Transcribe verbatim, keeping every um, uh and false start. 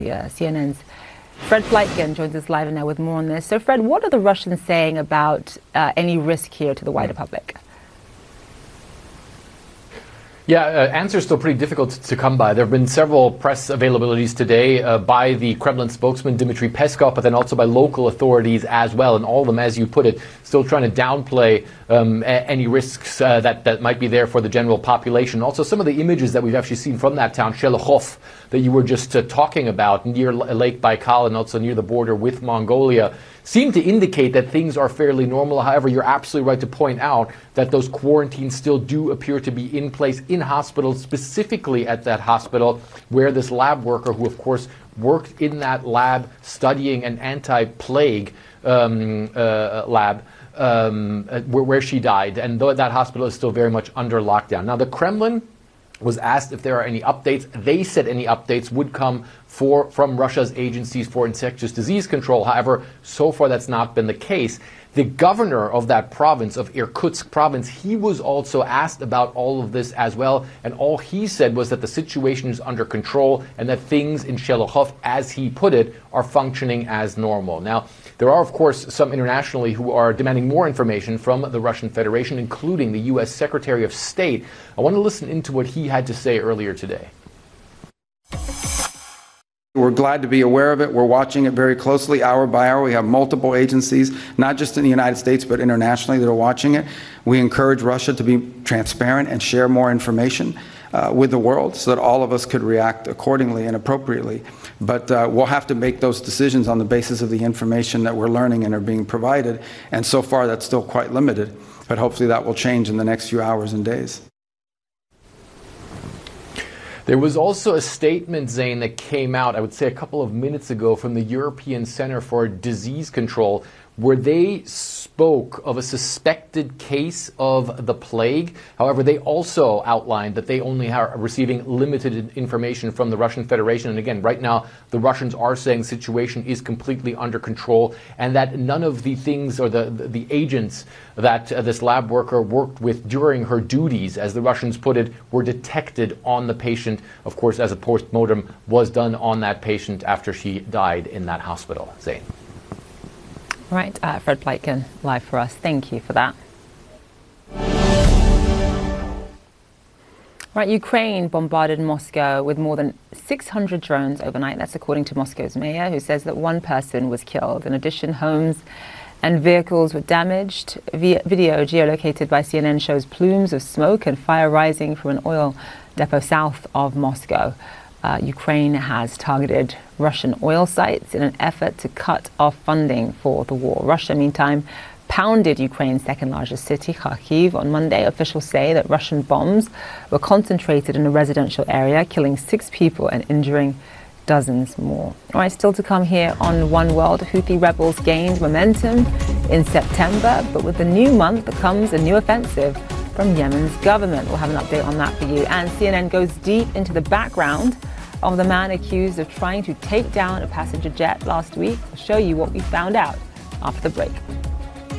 Yeah, C N N's Fred Pleitgen joins us live now with more on this. So, Fred, what are the Russians saying about uh, any risk here to the wider public? Yeah, uh, answers still pretty difficult to come by. There have been several press availabilities today uh, by the Kremlin spokesman Dmitry Peskov, but then also by local authorities as well. And all of them, as you put it, still trying to downplay um, a- any risks uh, that, that might be there for the general population. Also, some of the images that we've actually seen from that town, Shelekhov, that you were just uh, talking about, near Lake Baikal and also near the border with Mongolia, seem to indicate that things are fairly normal. However, you're absolutely right to point out that those quarantines still do appear to be in place in hospitals, specifically at that hospital where this lab worker, who of course worked in that lab studying an anti-plague um, uh, lab, um, uh, where, where she died. And though that hospital is still very much under lockdown. Now, the Kremlin was asked if there are any updates. They said any updates would come for, from Russia's agencies for infectious disease control. However, so far that's not been the case. The governor of that province, of Irkutsk province, he was also asked about all of this as well. And all he said was that the situation is under control and that things in Shelekhov, as he put it, are functioning as normal. Now, there are, of course, some internationally who are demanding more information from the Russian Federation, including the U S Secretary of State. I want to listen into what he had to say earlier today. We're glad to be aware of it. We're watching it very closely, hour by hour. We have multiple agencies, not just in the United States, but internationally, that are watching it. We encourage Russia to be transparent and share more information uh, with the world so that all of us could react accordingly and appropriately. But uh, we'll have to make those decisions on the basis of the information that we're learning and are being provided. And so far, that's still quite limited. But hopefully that will change in the next few hours and days. There was also a statement, Zain, that came out, I would say a couple of minutes ago, from the European Center for Disease Control, where they spoke of a suspected case of the plague. However, they also outlined that they only are receiving limited information from the Russian Federation. And again, right now, the Russians are saying the situation is completely under control and that none of the things or the, the, the agents that uh, this lab worker worked with during her duties, as the Russians put it, were detected on the patient, of course, as a post-mortem was done on that patient after she died in that hospital. Zain. Right, uh, Fred Pleitgen, live for us. Thank you for that. Right, Ukraine bombarded Moscow with more than six hundred drones overnight. That's according to Moscow's mayor, who says that one person was killed. In addition, homes and vehicles were damaged. Via video geolocated by C N N shows plumes of smoke and fire rising from an oil depot south of Moscow. Uh, Ukraine has targeted Russian oil sites in an effort to cut off funding for the war. Russia, meantime, pounded Ukraine's second largest city, Kharkiv, on Monday. Officials say that Russian bombs were concentrated in a residential area, killing six people and injuring dozens more. All right, still to come here on One World. Houthi rebels gained momentum in September, but with the new month comes a new offensive from Yemen's government. We'll have an update on that for you. And C N N goes deep into the background of the man accused of trying to take down a passenger jet last week. We'll show you what we found out after the break.